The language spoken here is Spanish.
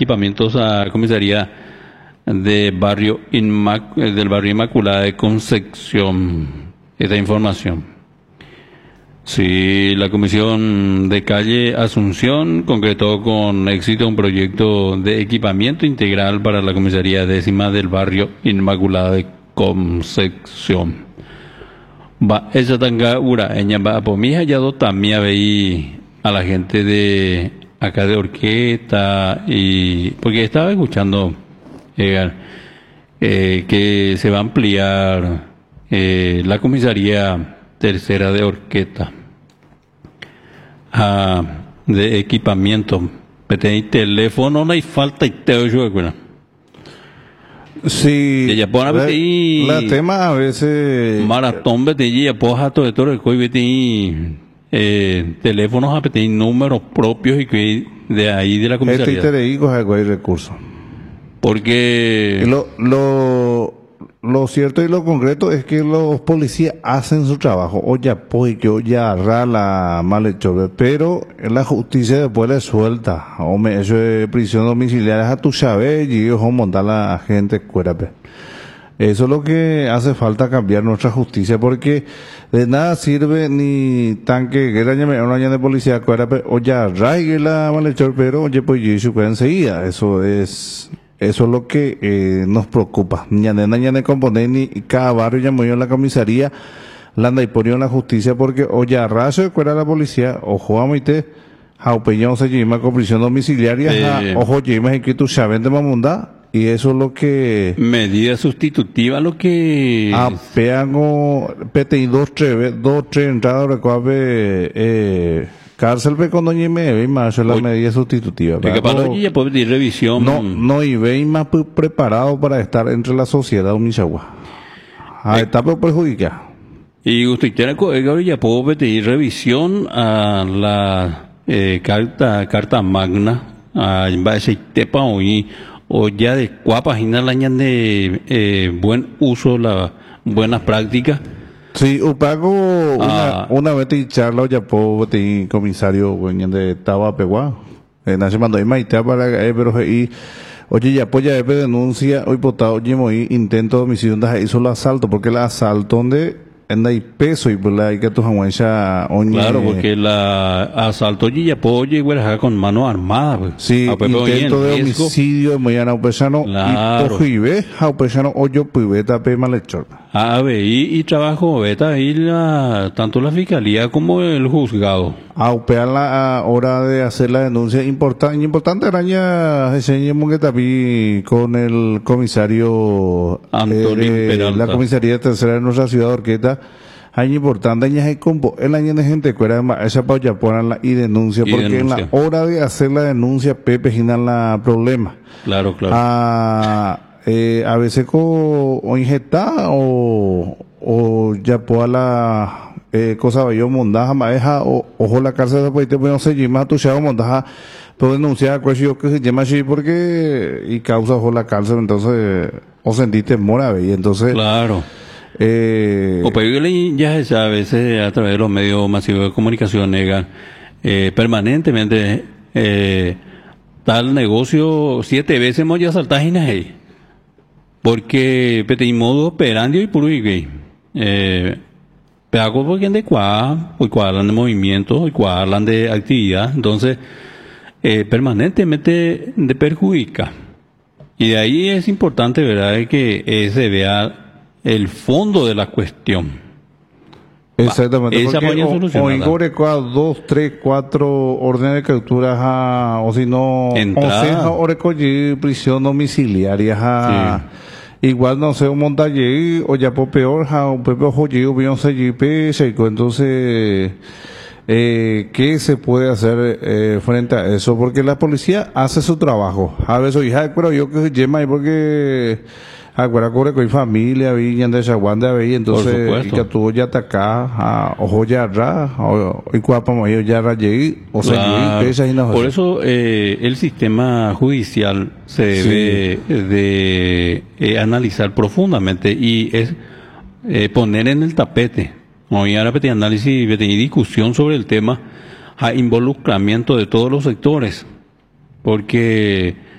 equipamientos a comisaría del barrio Inmaculada de Concepción. Esta información. Sí, la Comisión de Calle Asunción concretó con éxito un proyecto de equipamiento integral para la comisaría décima del barrio Inmaculada de Concepción. Va, esa tanga ura, ella va por mi hallado también veí a la gente de acá de Orqueta y porque estaba escuchando que se va a ampliar la comisaría tercera de Orqueta de equipamiento. Pero teléfono no hay falta y te oigo. Sí, la tema a veces maratón bete ya poja todo el coi bete teléfonos a bete números propios y que de ahí de la comisaría. Este te digo hay recursos. Porque lo cierto y lo concreto es que los policías hacen su trabajo, o ya pues yo ya la malhechora, pero la justicia después le suelta, hombre, eso es prisión domiciliaria a tu chave y ellos montar a la gente cuérape. Eso es lo que hace falta cambiar nuestra justicia, porque de nada sirve ni tanque que dañame una año de policía cuérape, o ya raigue la malhechora, pero oye pues yo se enseguida, eso es lo que nos preocupa. Ñane componer ni cada barrio ya murió en la comisaría, la anda y ponió en la justicia porque oye arraso de cuera la policía, ojo a mite, jaupeñón se llama con prisión domiciliaria, ojo llama que tu saben de mamunda, y eso es lo que medida sustitutiva lo que apeago PTI dos tres entradas recuave cárcel pe cuando me más es la medida sustitutiva. Porque para hoy ya puede pedir revisión. No y ve más preparado para estar entre la sociedad Umichagua. Está perjudicada. Y usted tiene que ya puedo pedir revisión a la carta magna en base a tepa hoy o ya de cuál página la de buen uso la buenas prácticas. Sí, upago una vez y charla ya puedo te comisario de Tabapegua. Nace mando y maite para pero y oye ya pues ya denuncia hoy potado oye intento de homicidio donde hizo el asalto porque el asalto donde anda y peso y pues hay que tu jamuecha claro porque la asalto ya puedo llegar con mano armada pues. Sí, intento de homicidio muy anaupesano claro. Y cojibe jaupesano hoyo pibeta pe malhechor. Y trabajo beta ahí tanto la fiscalía como el juzgado. Aupear la hora de hacer la denuncia importante araña enseñemos que también con el comisario Antonio la comisaría tercera de nuestra ciudad de Orqueta hay importante años hay compo el año de gente cuera esa pa ya ponen la y denuncia porque denuncia. En la hora de hacer la denuncia Pepe gina la problema claro a veces o inyectar o ya pueda la cosa vaya mondaja madeja ojo la cárcel después te pueden seguir más tu chavo mondaja pero denunciar cuello que se llama así porque y causa ojo la cárcel entonces o sentiste mora y entonces claro o pedirle ya a veces a través de los medios masivos de comunicación negan permanentemente tal negocio 7 veces hemos ya saltado ahí porque pete modo operando y puro y pero porque de hablan de movimiento y hablan de actividad entonces permanentemente de perjudica y de ahí es importante verdad que se vea el fondo de la cuestión. Exactamente, esa o en Gorecua 2, 3, 4 órdenes de captura o si no Oreco prisión domiciliaria igual no sé un montaje o ya por peor un pepe ojo un entonces ¿qué se puede hacer frente a eso? Porque la policía hace su trabajo a veces pero yo que llama porque acuérdate corre con familia vi de Chaguanda ve entonces y que tú ya acá ojo ya ra y cuapa mayor ya rayé o sea por eso el sistema judicial se debe de analizar profundamente y es poner en el tapete hoy ahora pedir análisis y discusión sobre el tema a involucramiento de todos los sectores porque